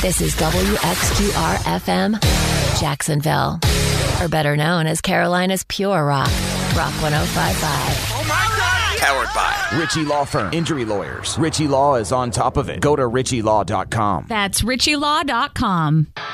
This is WXGR-FM, Jacksonville. Or better known as Carolina's Pure Rock. Rock 105.5. Oh, my God! Powered by Ritchie Law Firm. Injury lawyers. Ritchie Law is on top of it. Go to ritchielaw.com. That's ritchielaw.com.